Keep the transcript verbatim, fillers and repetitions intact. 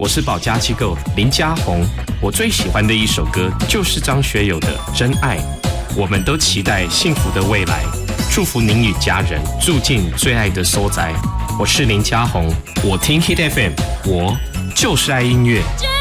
我是保家机构林家宏，我最喜欢的一首歌就是张学友的《真爱》。我们都期待幸福的未来，祝福您与家人住进最爱的所在。我是林家宏，我听 Hit F M， 我就是爱音乐。